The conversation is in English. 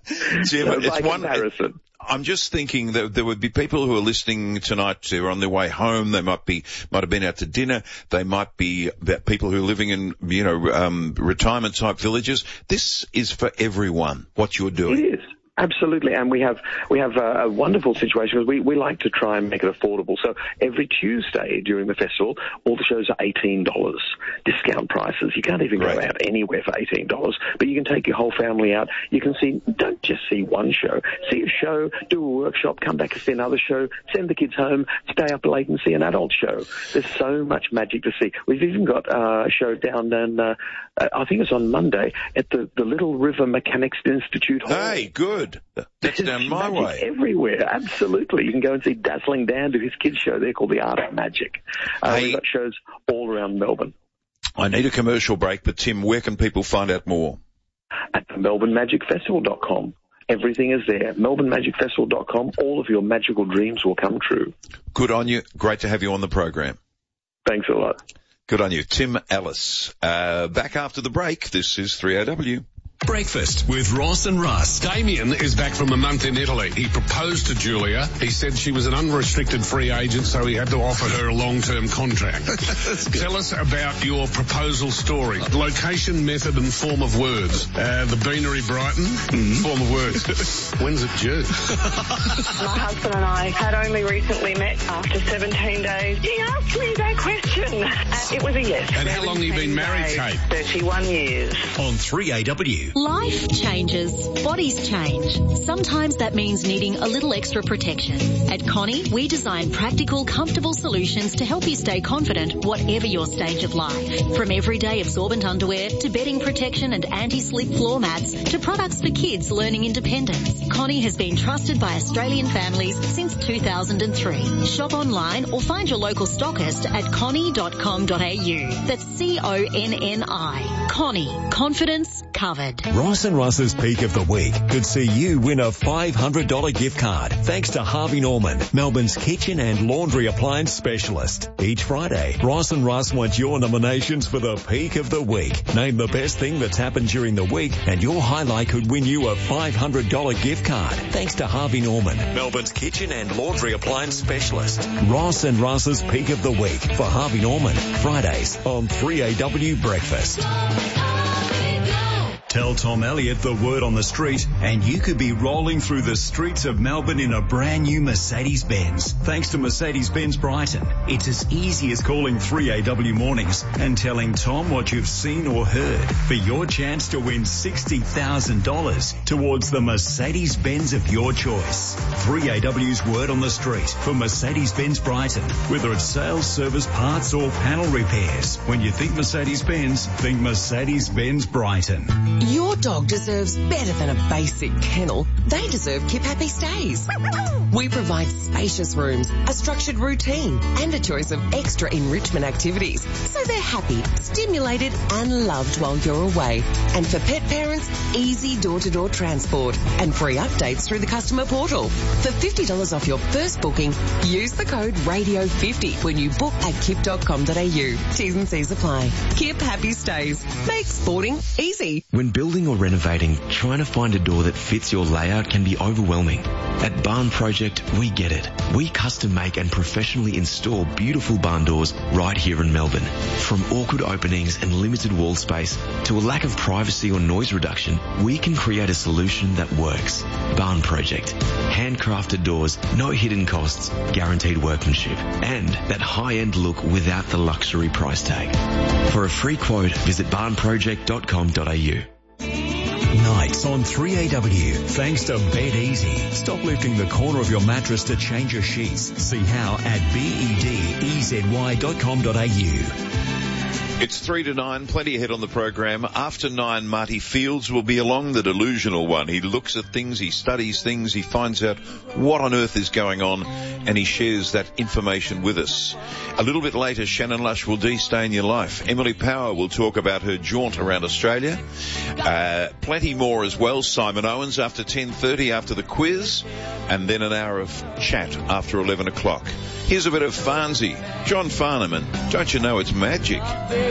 Jim, So it's by one comparison. I'm just thinking that there would be people who are listening tonight who are on their way home. They might have been out to dinner. They might be people who are living in, retirement type villages. This is for everyone, what you're doing. It is. Absolutely, and we have a wonderful situation because we like to try and make it affordable. So every Tuesday during the festival, all the shows are $18, discount prices. You can't even go out anywhere for $18, but you can take your whole family out. You can don't just see one show. See a show, do a workshop, come back and see another show, send the kids home, stay up late and see an adult show. There's so much magic to see. We've even got a show down in, I think it's on Monday, at the Little River Mechanics Institute Hall. Hey, good. That's down my way. Everywhere, absolutely. You can go and see Dazzling Dan do his kids' show there called The Art of Magic. We've got shows all around Melbourne. I need a commercial break, but Tim, where can people find out more? At the melbournemagicfestival.com. Everything is there. melbournemagicfestival.com. All of your magical dreams will come true. Good on you. Great to have you on the program. Thanks a lot. Good on you. Tim Ellis. Back after the break. This is 3AW. Breakfast with Ross and Russ. Damien is back from a month in Italy. He proposed to Julia. He said she was an unrestricted free agent, so he had to offer her a long-term contract. Tell us about your proposal story. Location, method and form of words. The Beanery Brighton, form of words. When's it due? My husband and I had only recently met after 17 days. He asked me that question. It was a yes. And how long have you been married, Kate? 31 years. On 3AW. Life changes. Bodies change. Sometimes that means needing a little extra protection. At Connie, we design practical, comfortable solutions to help you stay confident whatever your stage of life. From everyday absorbent underwear to bedding protection and anti-slip floor mats to products for kids learning independence. Connie has been trusted by Australian families since 2003. Shop online or find your local stockist at connie.com.au. That's CONNI. Connie. Confidence covered. Ross and Russ's Peak of the Week could see you win a $500 gift card thanks to Harvey Norman, Melbourne's kitchen and laundry appliance specialist. Each Friday, Ross and Russ want your nominations for the Peak of the Week. Name the best thing that's happened during the week and your highlight could win you a $500 gift card thanks to Harvey Norman, Melbourne's kitchen and laundry appliance specialist. Ross and Russ's Peak of the Week for Harvey Norman, Fridays on 3AW Breakfast. Tell Tom Elliott the word on the street and you could be rolling through the streets of Melbourne in a brand new Mercedes-Benz. Thanks to Mercedes-Benz Brighton, it's as easy as calling 3AW Mornings and telling Tom what you've seen or heard for your chance to win $60,000 towards the Mercedes-Benz of your choice. 3AW's word on the street for Mercedes-Benz Brighton. Whether it's sales, service, parts or panel repairs. When you think Mercedes-Benz, think Mercedes-Benz Brighton. Your dog deserves better than a basic kennel. They deserve Kip Happy Stays. We provide spacious rooms, a structured routine, and a choice of extra enrichment activities, so they're happy, stimulated, and loved while you're away. And for pet parents, easy door-to-door transport and free updates through the customer portal. For $50 off your first booking, use the code RADIO50 when you book at kip.com.au. T's and C's apply. Kip Happy Stays. Make sporting easy. When building or renovating, trying to find a door that fits your layout can be overwhelming. At Barn Project, we get it. We custom make and professionally install beautiful barn doors right here in Melbourne. From awkward openings and limited wall space to a lack of privacy or noise reduction, we can create a solution that works. Barn Project. Handcrafted doors, no hidden costs, guaranteed workmanship, and that high-end look without the luxury price tag. For a free quote, visit barnproject.com.au. Nights on 3AW. Thanks to Bed Easy. Stop lifting the corner of your mattress to change your sheets. See how at bedezy.com.au. It's 3 to 9, plenty ahead on the program. After 9, Marty Fields will be along, the delusional one. He looks at things, he studies things, he finds out what on earth is going on, and he shares that information with us. A little bit later, Shannon Lush will stay in your life. Emily Power will talk about her jaunt around Australia. Plenty more as well. Simon Owens after 10:30 after the quiz, and then an hour of chat after 11 o'clock. Here's a bit of Farnsey, John Farnham, and Don't You Know It's Magic?